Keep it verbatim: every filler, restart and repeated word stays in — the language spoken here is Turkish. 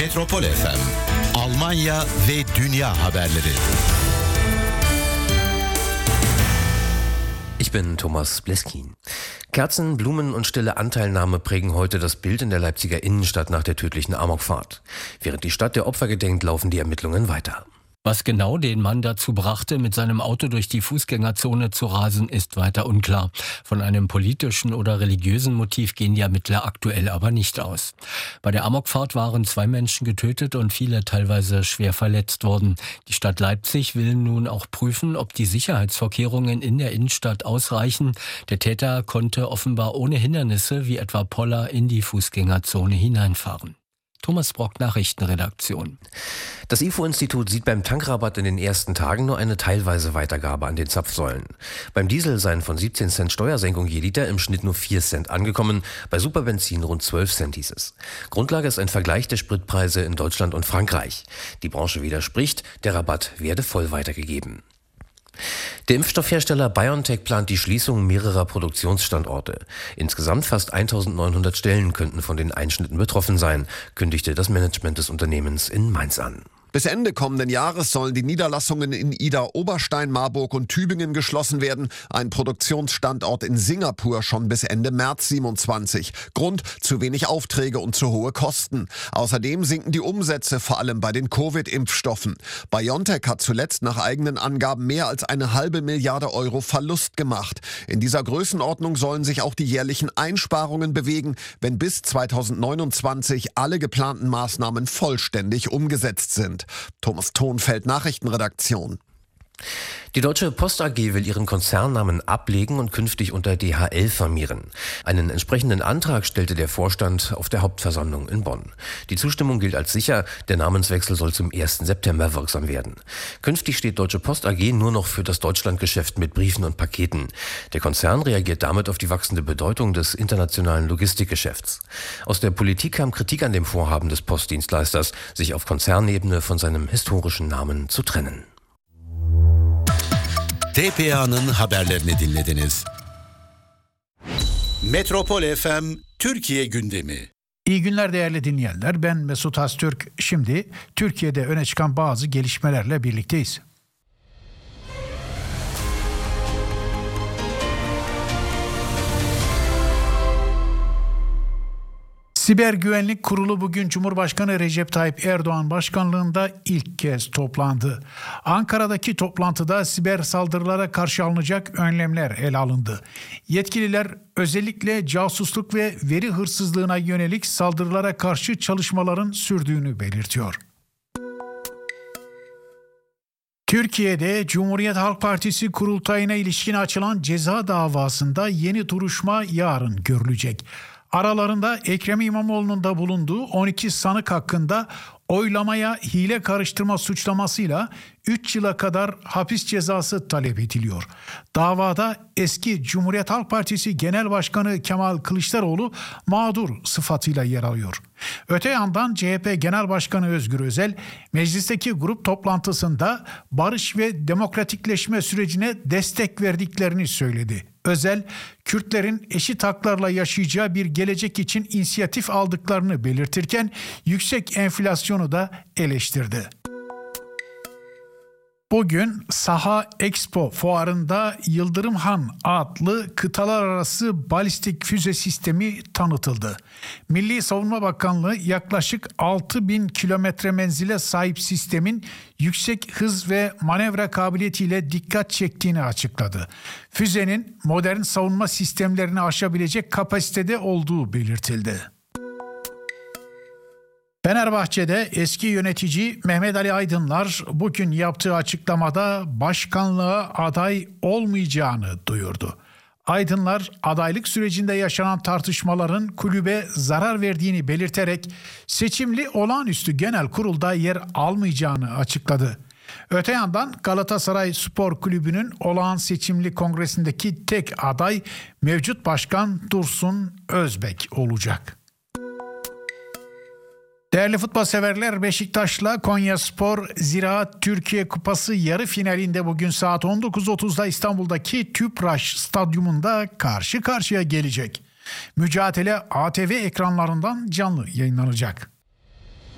Metropol F M, Almanya ve Dünya haberleri. Ich bin Thomas Bleskin. Kerzen, Blumen und stille Anteilnahme prägen heute das Bild in der Leipziger Innenstadt nach der tödlichen Amokfahrt. Während die Stadt der Opfer gedenkt, laufen die Ermittlungen weiter. Was genau den Mann dazu brachte, mit seinem Auto durch die Fußgängerzone zu rasen, ist weiter unklar. Von einem politischen oder religiösen Motiv gehen die Ermittler aktuell aber nicht aus. Bei der Amokfahrt waren zwei Menschen getötet und viele teilweise schwer verletzt worden. Die Stadt Leipzig will nun auch prüfen, ob die Sicherheitsvorkehrungen in der Innenstadt ausreichen. Der Täter konnte offenbar ohne Hindernisse wie etwa Poller in die Fußgängerzone hineinfahren. Thomas Brock, Nachrichtenredaktion. Das I F O-Institut sieht beim Tankrabatt in den ersten Tagen nur eine teilweise Weitergabe an den Zapfsäulen. Beim Diesel seien von siebzehn Cent Steuersenkung je Liter im Schnitt nur vier Cent angekommen, bei Superbenzin rund zwölf Cent hieß es. Grundlage ist ein Vergleich der Spritpreise in Deutschland und Frankreich. Die Branche widerspricht, der Rabatt werde voll weitergegeben. Der Impfstoffhersteller BioNTech plant die Schließung mehrerer Produktionsstandorte. Insgesamt fast eintausendneunhundert Stellen könnten von den Einschnitten betroffen sein, kündigte das Management des Unternehmens in Mainz an. Bis Ende kommenden Jahres sollen die Niederlassungen in Ida, Oberstein, Marburg und Tübingen geschlossen werden. Ein Produktionsstandort in Singapur schon bis Ende März siebenundzwanzig. Grund: zu wenig Aufträge und zu hohe Kosten. Außerdem sinken die Umsätze, vor allem bei den Covid-Impfstoffen. BioNTech hat zuletzt nach eigenen Angaben mehr als eine halbe Milliarde Euro Verlust gemacht. In dieser Größenordnung sollen sich auch die jährlichen Einsparungen bewegen, wenn bis zweitausendneunundzwanzig alle geplanten Maßnahmen vollständig umgesetzt sind. Thomas Thonfeld, Nachrichtenredaktion. Die Deutsche Post A G will ihren Konzernnamen ablegen und künftig unter D H L firmieren. Einen entsprechenden Antrag stellte der Vorstand auf der Hauptversammlung in Bonn. Die Zustimmung gilt als sicher, der Namenswechsel soll zum ersten September wirksam werden. Künftig steht Deutsche Post A G nur noch für das Deutschlandgeschäft mit Briefen und Paketen. Der Konzern reagiert damit auf die wachsende Bedeutung des internationalen Logistikgeschäfts. Aus der Politik kam Kritik an dem Vorhaben des Postdienstleisters, sich auf Konzernebene von seinem historischen Namen zu trennen. T P A'nın haberlerini dinlediniz. Metropol F M Türkiye gündemi. İyi günler değerli dinleyenler. Ben Mesut Haztürk. Şimdi Türkiye'de öne çıkan bazı gelişmelerle birlikteyiz. Siber Güvenlik Kurulu bugün Cumhurbaşkanı Recep Tayyip Erdoğan başkanlığında ilk kez toplandı. Ankara'daki toplantıda siber saldırılara karşı alınacak önlemler ele alındı. Yetkililer özellikle casusluk ve veri hırsızlığına yönelik saldırılara karşı çalışmaların sürdüğünü belirtiyor. Türkiye'de Cumhuriyet Halk Partisi kurultayına ilişkin açılan ceza davasında yeni duruşma yarın görülecek. Aralarında Ekrem İmamoğlu'nun da bulunduğu on iki sanık hakkında oylamaya hile karıştırma suçlamasıyla üç yıla kadar hapis cezası talep ediliyor. Davada eski Cumhuriyet Halk Partisi Genel Başkanı Kemal Kılıçdaroğlu mağdur sıfatıyla yer alıyor. Öte yandan C H P Genel Başkanı Özgür Özel, meclisteki grup toplantısında barış ve demokratikleşme sürecine destek verdiklerini söyledi. Özel, Kürtlerin eşit haklarla yaşayacağı bir gelecek için inisiyatif aldıklarını belirtirken yüksek enflasyonu da eleştirdi. Bugün Saha Expo fuarında Yıldırım Han adlı kıtalar arası balistik füze sistemi tanıtıldı. Milli Savunma Bakanlığı yaklaşık altı bin kilometre menzile sahip sistemin yüksek hız ve manevra kabiliyetiyle dikkat çektiğini açıkladı. Füzenin modern savunma sistemlerini aşabilecek kapasitede olduğu belirtildi. Fenerbahçe'de eski yönetici Mehmet Ali Aydınlar bugün yaptığı açıklamada başkanlığa aday olmayacağını duyurdu. Aydınlar adaylık sürecinde yaşanan tartışmaların kulübe zarar verdiğini belirterek seçimli olağanüstü genel kurulda yer almayacağını açıkladı. Öte yandan Galatasaray Spor Kulübü'nün olağan seçimli kongresindeki tek aday mevcut başkan Dursun Özbek olacak. Değerli futbol severler, Beşiktaş'la Konyaspor Ziraat Türkiye Kupası yarı finalinde bugün saat on dokuz otuzda İstanbul'daki Tüpraş Stadyumunda karşı karşıya gelecek. Mücadele A T V ekranlarından canlı yayınlanacak.